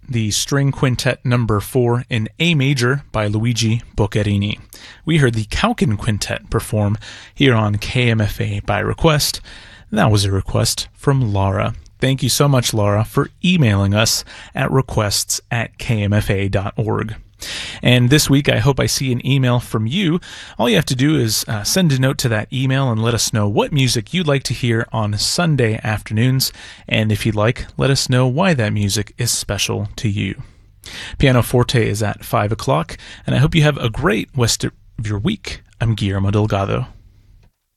the String Quintet number 4 in A major by Luigi Boccherini. We heard the Kaukin Quintet perform here on KMFA by request. That was a request from Laura. Thank you so much, Laura, for emailing us at requests@kmfa.org. And this week, I hope I see an email from you. All you have to do is send a note to that email and let us know what music you'd like to hear on Sunday afternoons. And if you'd like, let us know why that music is special to you. Piano Forte is at 5 o'clock, and I hope you have a great rest of your week. I'm Guillermo Delgado.